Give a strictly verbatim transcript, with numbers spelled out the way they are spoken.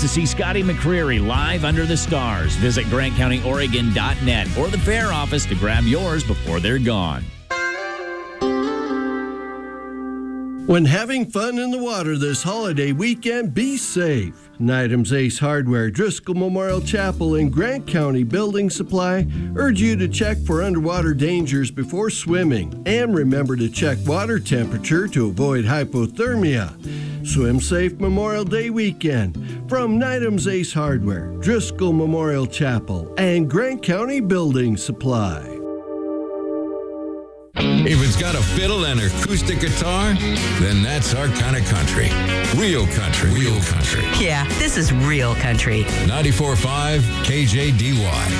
to see Scotty McCreery live under the stars. Visit Grant County Oregon dot net or the fair office to grab yours before they're gone. When having fun in the water this holiday weekend, be safe. Nidam's Ace Hardware, Driscoll Memorial Chapel, and Grant County Building Supply urge you to check for underwater dangers before swimming. And remember to check water temperature to avoid hypothermia. Swim safe Memorial Day weekend from Nidam's Ace Hardware, Driscoll Memorial Chapel, and Grant County Building Supply. If it's got a fiddle and acoustic guitar, then that's our kind of country. Real country. Real country. Yeah, this is real country. ninety-four point five K J D Y.